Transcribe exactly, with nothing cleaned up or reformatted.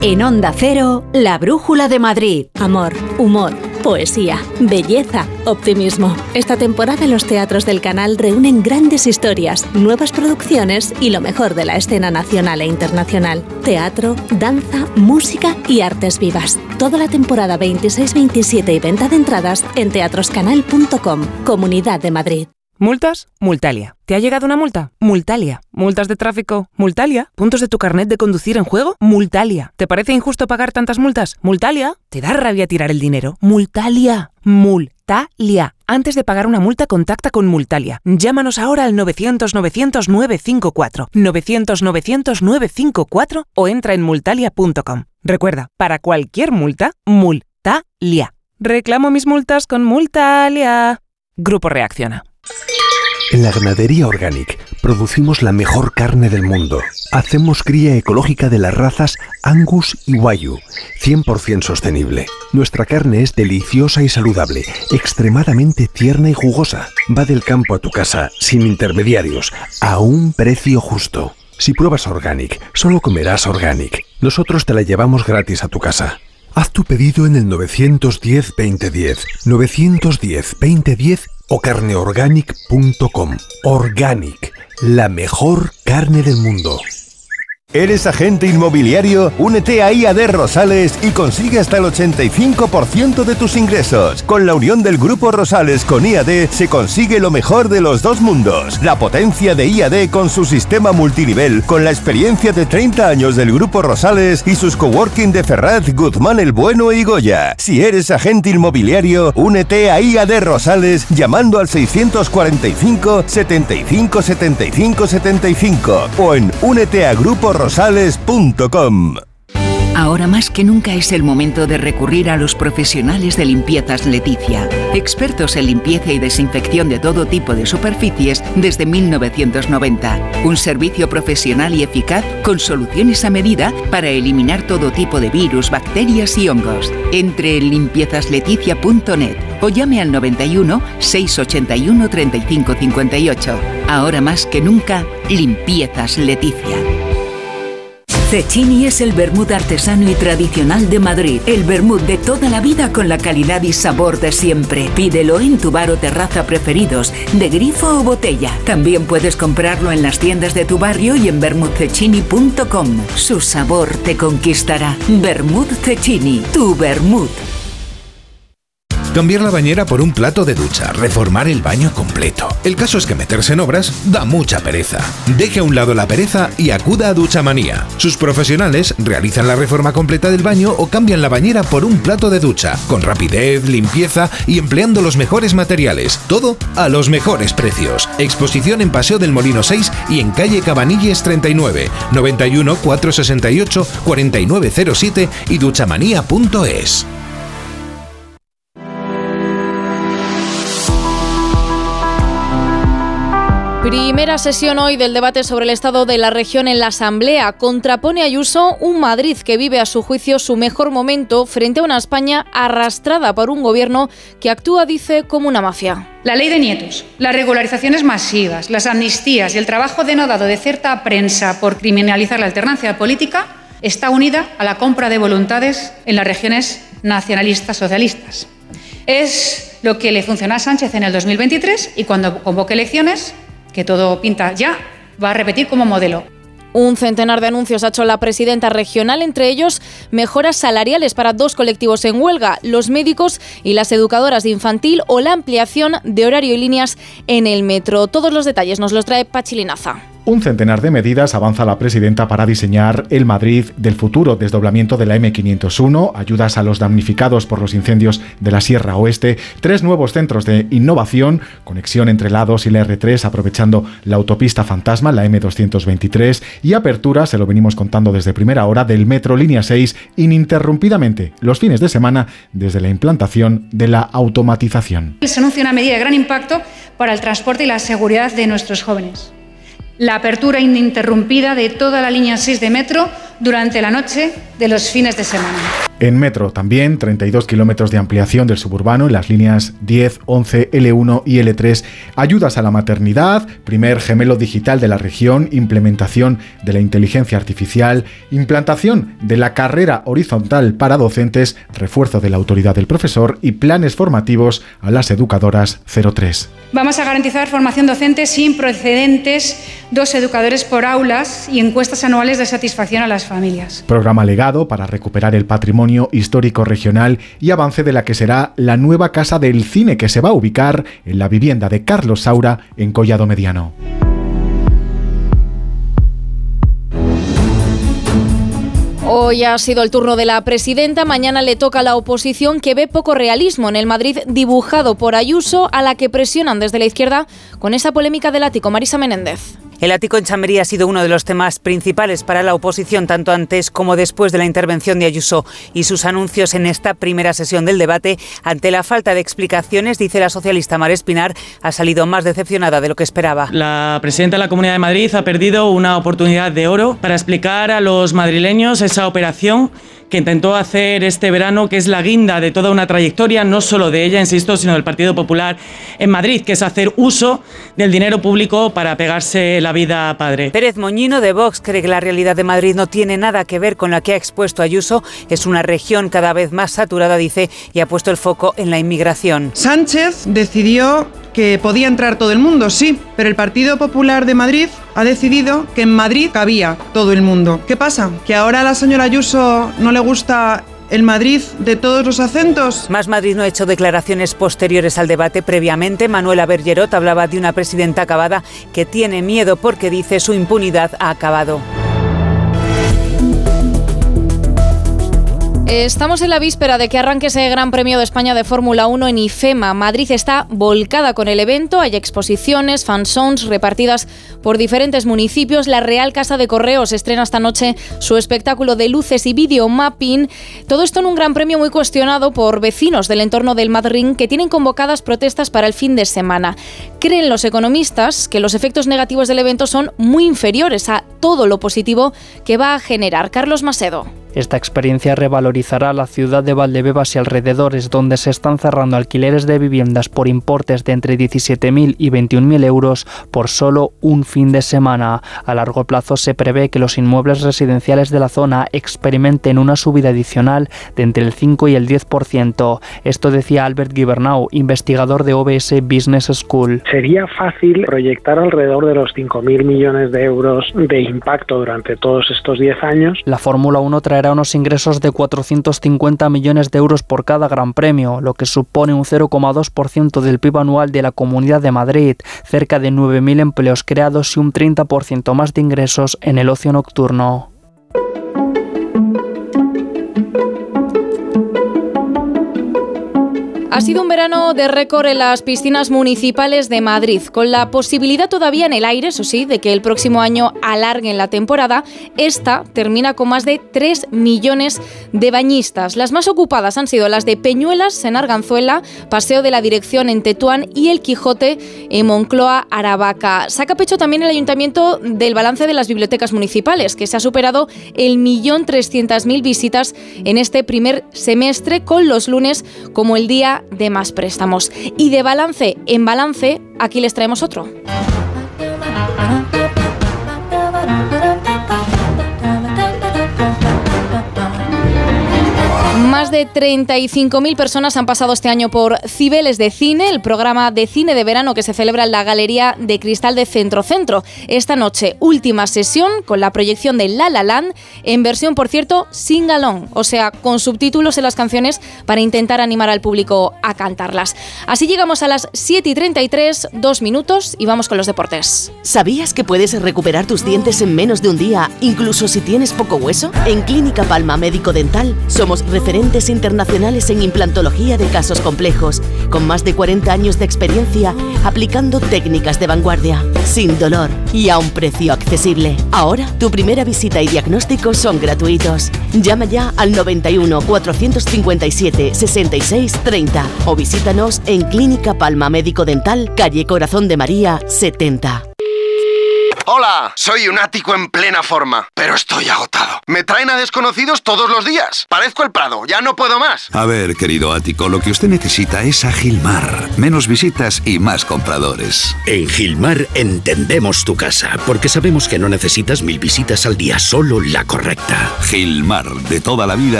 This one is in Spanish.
En Onda Cero, la Brújula de Madrid. Amor, humor, poesía, belleza, optimismo. Esta temporada los teatros del canal reúnen grandes historias, nuevas producciones y lo mejor de la escena nacional e internacional. Teatro, danza, música y artes vivas. Toda la temporada veintiséis veintisiete y venta de entradas en teatroscanal punto com. Comunidad de Madrid. ¿Multas? Multalia. ¿Te ha llegado una multa? Multalia. ¿Multas de tráfico? Multalia. ¿Puntos de tu carnet de conducir en juego? Multalia. ¿Te parece injusto pagar tantas multas? Multalia. ¿Te da rabia tirar el dinero? Multalia. Multalia. Antes de pagar una multa, contacta con Multalia. Llámanos ahora al novecientos novecientos nueve cinco cuatro, novecientos novecientos nueve cinco cuatro o entra en multalia punto com. Recuerda, para cualquier multa, Multalia. Reclamo mis multas con Multalia. Grupo Reacciona. En la Ganadería Organic producimos la mejor carne del mundo. Hacemos cría ecológica de las razas Angus y Wagyu, cien por ciento sostenible. Nuestra carne es deliciosa y saludable, extremadamente tierna y jugosa. Va del campo a tu casa, sin intermediarios, a un precio justo. Si pruebas Organic, solo comerás Organic. Nosotros te la llevamos gratis a tu casa. Haz tu pedido en el nueve uno cero, veinte diez, nueve uno cero, veinte diez o carne organic punto com. Organic, la mejor carne del mundo. ¿Eres agente inmobiliario? Únete a I A D Rosales y consigue hasta el ochenta y cinco por ciento de tus ingresos. Con la unión del Grupo Rosales con I A D se consigue lo mejor de los dos mundos. La potencia de I A D con su sistema multinivel, con la experiencia de treinta años del Grupo Rosales y sus coworking de Ferraz, Guzmán el Bueno y Goya. Si eres agente inmobiliario, únete a I A D Rosales llamando al seiscientos cuarenta y cinco, setenta y cinco, setenta y cinco, setenta y cinco o en únete a Grupo Rosales punto com. Ahora más que nunca es el momento de recurrir a los profesionales de Limpiezas Leticia. Expertos en limpieza y desinfección de todo tipo de superficies desde mil novecientos noventa. Un servicio profesional y eficaz con soluciones a medida para eliminar todo tipo de virus, bacterias y hongos. Entre en limpiezas leticia punto net o llame al noventa y uno, seiscientos ochenta y uno, treinta y cinco cincuenta y ocho. Ahora más que nunca, Limpiezas Leticia. Cecchini es el vermut artesano y tradicional de Madrid. El vermut de toda la vida con la calidad y sabor de siempre. Pídelo en tu bar o terraza preferidos, de grifo o botella. También puedes comprarlo en las tiendas de tu barrio y en vermut cecchini punto com. Su sabor te conquistará. Vermut Cecchini, tu vermut. Cambiar la bañera por un plato de ducha, reformar el baño completo. El caso es que meterse en obras da mucha pereza. Deje a un lado la pereza y acuda a Duchamanía. Sus profesionales realizan la reforma completa del baño o cambian la bañera por un plato de ducha, con rapidez, limpieza y empleando los mejores materiales. Todo a los mejores precios. Exposición en Paseo del Molino seis y en calle Cabanilles treinta y nueve, noventa y uno, cuatrocientos sesenta y ocho, cuarenta y nueve cero siete y duchamanía punto es. Primera sesión hoy del debate sobre el estado de la región en la Asamblea. Contrapone Ayuso un Madrid que vive a su juicio su mejor momento frente a una España arrastrada por un gobierno que actúa, dice, como una mafia. La ley de nietos, las regularizaciones masivas, las amnistías y el trabajo denodado de cierta prensa por criminalizar la alternancia política está unida a la compra de voluntades en las regiones nacionalistas socialistas. Es lo que le funcionó a Sánchez en el dos mil veintitrés y cuando convoque elecciones, que todo pinta ya, va a repetir como modelo. Un centenar de anuncios ha hecho la presidenta regional, entre ellos mejoras salariales para dos colectivos en huelga, los médicos y las educadoras de infantil o la ampliación de horario y líneas en el metro. Todos los detalles nos los trae Pachi Linaza. Un centenar de medidas avanza la presidenta para diseñar el Madrid del futuro: desdoblamiento de la eme quinientos uno, ayudas a los damnificados por los incendios de la Sierra Oeste, tres nuevos centros de innovación, conexión entre la A dos y la erre tres aprovechando la autopista fantasma, la eme doscientos veintitrés, y apertura, se lo venimos contando desde primera hora, del metro línea seis ininterrumpidamente los fines de semana desde la implantación de la automatización. Se anuncia una medida de gran impacto para el transporte y la seguridad de nuestros jóvenes. La apertura ininterrumpida de toda la línea seis de metro durante la noche de los fines de semana. En metro también, treinta y dos kilómetros de ampliación del suburbano en las líneas diez, once, ele uno y ele tres. Ayudas a la maternidad, primer gemelo digital de la región, implementación de la inteligencia artificial, implantación de la carrera horizontal para docentes, refuerzo de la autoridad del profesor y planes formativos a las educadoras cero tres. Vamos a garantizar formación docente sin precedentes, dos educadores por aulas y encuestas anuales de satisfacción a las familias. Programa legado para recuperar el patrimonio histórico regional y avance de la que será la nueva Casa del Cine que se va a ubicar en la vivienda de Carlos Saura en Collado Mediano. Hoy ha sido el turno de la presidenta, mañana le toca a la oposición, que ve poco realismo en el Madrid dibujado por Ayuso, a la que presionan desde la izquierda con esa polémica del ático. Marisa Menéndez. El ático en Chamberí ha sido uno de los temas principales para la oposición, tanto antes como después de la intervención de Ayuso y sus anuncios en esta primera sesión del debate. Ante la falta de explicaciones, dice la socialista Mar Espinar, ha salido más decepcionada de lo que esperaba. La presidenta de la Comunidad de Madrid ha perdido una oportunidad de oro para explicar a los madrileños esa operación que intentó hacer este verano, que es la guinda de toda una trayectoria, no solo de ella, insisto, sino del Partido Popular en Madrid, que es hacer uso del dinero público para pegarse la vida a padre. Pérez Moñino, de Vox, cree que la realidad de Madrid no tiene nada que ver con la que ha expuesto Ayuso. Es una región cada vez más saturada, dice, y ha puesto el foco en la inmigración. Sánchez decidió que podía entrar todo el mundo, sí, pero el Partido Popular de Madrid ha decidido que en Madrid cabía todo el mundo. ¿Qué pasa? ¿Que ahora a la señora Ayuso no le gusta el Madrid de todos los acentos? Más Madrid no ha hecho declaraciones posteriores al debate. Previamente, Manuela Bergerot hablaba de una presidenta acabada que tiene miedo porque, dice, su impunidad ha acabado. Estamos en la víspera de que arranque ese Gran Premio de España de Fórmula uno en IFEMA. Madrid está volcada con el evento. Hay exposiciones, fanzones repartidas por diferentes municipios. La Real Casa de Correos estrena esta noche su espectáculo de luces y videomapping. Todo esto en un Gran Premio muy cuestionado por vecinos del entorno del Madrid, que tienen convocadas protestas para el fin de semana. Creen los economistas que los efectos negativos del evento son muy inferiores a todo lo positivo que va a generar. Carlos Macedo. Esta experiencia revalorizará la ciudad de Valdebebas y alrededores, donde se están cerrando alquileres de viviendas por importes de entre diecisiete mil y veintiún mil euros por solo un fin de semana. A largo plazo se prevé que los inmuebles residenciales de la zona experimenten una subida adicional de entre el cinco y el diez por ciento. Esto decía Albert Gibernau, investigador de O B S Business School. Sería fácil proyectar alrededor de los cinco mil millones de euros de impacto durante todos estos diez años. La Fórmula uno traerá unos ingresos de cuatrocientos cincuenta millones de euros por cada Gran Premio, lo que supone un cero coma dos por ciento del P I B anual de la Comunidad de Madrid, cerca de nueve mil empleos creados y un treinta por ciento más de ingresos en el ocio nocturno. Ha sido un verano de récord en las piscinas municipales de Madrid, con la posibilidad todavía en el aire, eso sí, de que el próximo año alarguen la temporada. Esta termina con más de tres millones de bañistas. Las más ocupadas han sido las de Peñuelas en Arganzuela, Paseo de la Dirección en Tetuán y El Quijote en Moncloa, Aravaca. Saca pecho también el ayuntamiento del balance de las bibliotecas municipales, que se ha superado el millón trescientas mil visitas en este primer semestre, con los lunes como el día de más préstamos. Y de balance en balance, aquí les traemos otro. Más de treinta y cinco mil personas han pasado este año por Cibeles de Cine, el programa de cine de verano que se celebra en la Galería de Cristal de Centro Centro. Esta noche, última sesión con la proyección de La La Land, en versión, por cierto, sing-along, o sea, con subtítulos en las canciones para intentar animar al público a cantarlas. Así llegamos a las siete y treinta y tres, dos minutos, y vamos con los deportes. ¿Sabías que puedes recuperar tus dientes en menos de un día, incluso si tienes poco hueso? En Clínica Palma Médico Dental somos referentes internacionales en implantología de casos complejos, con más de cuarenta años de experiencia aplicando técnicas de vanguardia, sin dolor y a un precio accesible. Ahora, tu primera visita y diagnóstico son gratuitos. Llama ya al noventa y uno, cuatrocientos cincuenta y siete, sesenta y seis, treinta o visítanos en Clínica Palma Médico Dental, calle Corazón de María, setenta. Hola, soy un ático en plena forma, pero estoy agotado. Me traen a desconocidos todos los días. Parezco el Prado, ya no puedo más. A ver, querido ático, lo que usted necesita es a Gilmar. Menos visitas y más compradores. En Gilmar entendemos tu casa, porque sabemos que no necesitas mil visitas al día, solo la correcta. Gilmar, de toda la vida